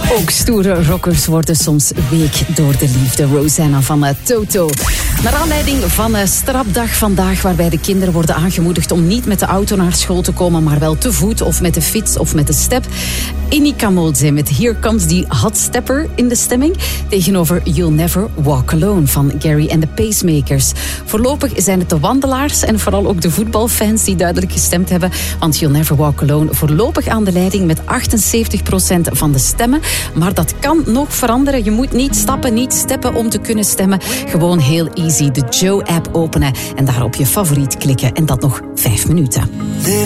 Ook stoere rockers worden soms week door de liefde. Rosanna van Toto. Naar aanleiding van strapdag vandaag, waarbij de kinderen worden aangemoedigd om niet met de auto naar school te komen, maar wel te voet of met de fiets of met de step. Inika Molze met Here Comes the Hot Stepper in de stemming. Tegenover You'll Never Walk Alone van Gary and the Pacemakers. Voorlopig zijn het de wandelaars en vooral ook de voetbalfans die duidelijk gestemd hebben. Want You'll Never Walk Alone voorlopig aan de leiding met 78% van de stemmen. Maar dat kan nog veranderen. Je moet niet stappen, niet steppen om te kunnen stemmen. Gewoon heel easy de Joe-app openen en daar op je favoriet klikken. En dat nog 5 minuten.